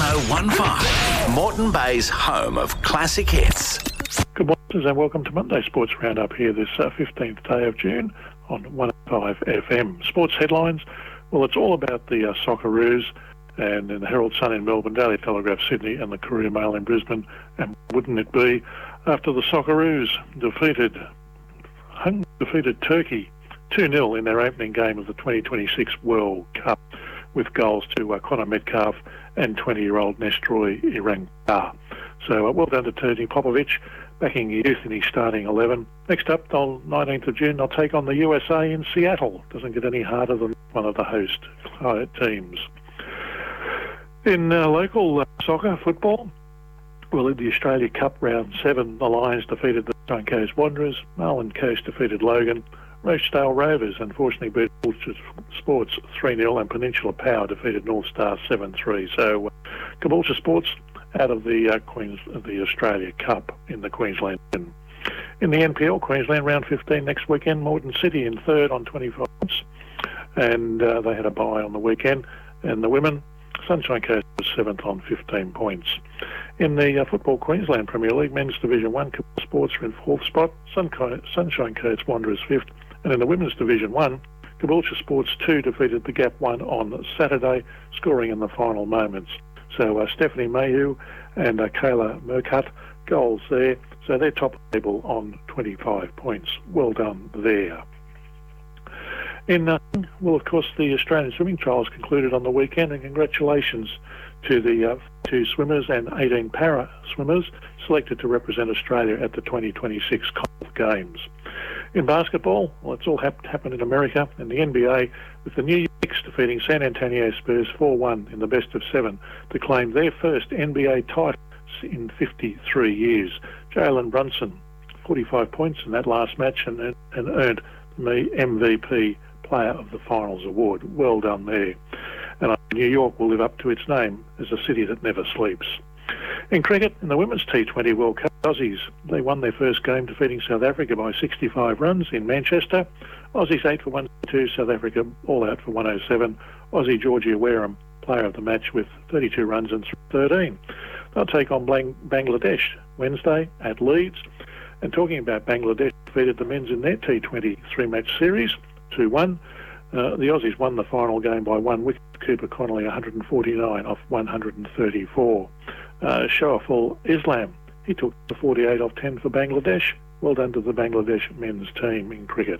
1015, Moreton Bay's home of classic hits. Good morning and welcome to Monday Sports Roundup here this 15th day of June on 105 FM. Sports headlines, well, it's all about the Socceroos, and in the Herald Sun in Melbourne, Daily Telegraph Sydney and the Courier Mail in Brisbane. And wouldn't it be after the Socceroos defeated Turkey 2-0 in their opening game of the 2026 World Cup with goals to Connor Metcalfe and 20-year-old Nestroy Irangar. So well done to Tony Popovic, backing youth in his starting 11. Next up, on 19th of June, they'll take on the USA in Seattle. Doesn't get any harder than one of the host teams. In local soccer, football, well, in the Australia Cup Round 7, the Lions defeated the Sunshine Coast Wanderers, Marlin Coast defeated Logan, Rochdale Rovers unfortunately beat Caboolture Sports 3-0, and Peninsula Power defeated North Star 7-3. So Caboolture Sports out of the Australia Cup in the Queensland. In the NPL Queensland Round 15 next weekend, Moreton City in third on 25 points, and they had a bye on the weekend. And the women, Sunshine Coast was 7th on 15 points. In the Football Queensland Premier League, Men's Division 1, Caboolture Sports are in 4th spot, Sunshine Coast Wanderers 5th, and in the Women's Division 1, Caboolture Sports 2 defeated the Gap 1 on Saturday, scoring in the final moments. So Stephanie Mayhew and Kayla Mercutt goals there, so they're top table on 25 points. Well done there. Well, of course, the Australian swimming trials concluded on the weekend, and congratulations to the 2 swimmers and 18 para swimmers selected to represent Australia at the 2026 Commonwealth Games. In basketball, well, it's all happened in America, and the NBA, with the New York Knicks defeating San Antonio Spurs 4-1 in the best of 7 to claim their first NBA title in 53 years. Jalen Brunson, 45 points in that last match, and earned the MVP Player of the Finals award. Well done there. And New York will live up to its name as a city that never sleeps. In cricket, in the Women's T20 World Cup, Aussies, they won their first game defeating South Africa by 65 runs in Manchester. Aussies 8 for 102, South Africa all out for 107. Aussie Georgia Wareham, player of the match with 32 runs and 13. They'll take on Bangladesh Wednesday at Leeds. And talking about Bangladesh, defeated the men's in their T20 three-match series 2-1. The Aussies won the final game by 1 wicket. Cooper Connolly 149 off 134. Shoaful Islam, he took the 48 off 10 for Bangladesh. Well done to the Bangladesh men's team in cricket.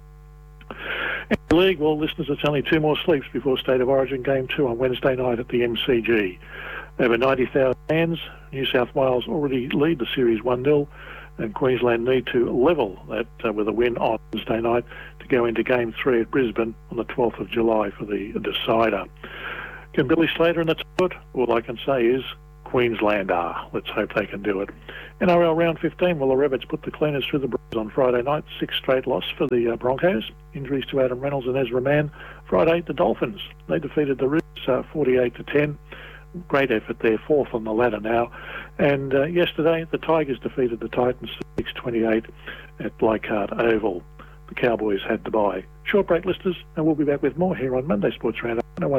In the league, well, listeners, it's only 2 more sleeps before State of Origin Game 2 on Wednesday night at the MCG. Over 90,000 fans, New South Wales already lead the series 1-0, and Queensland need to level that with a win on Wednesday night to go into Game 3 at Brisbane on the 12th of July for the decider. Can Billy Slater and the Todd? All I can say is Queenslander. Let's hope they can do it. NRL Round 15, well, the Rabbits put the Cleaners through the Blues on Friday night. 6 straight loss for the Broncos. Injuries to Adam Reynolds and Ezra Mann. Friday, the Dolphins, they defeated the Roos 48-10. Great effort there, 4th on the ladder now. And yesterday, the Tigers defeated the Titans 6-28 at Leichhardt Oval. The Cowboys had to bye. Short break, listeners, and we'll be back with more here on Monday Sports Roundup.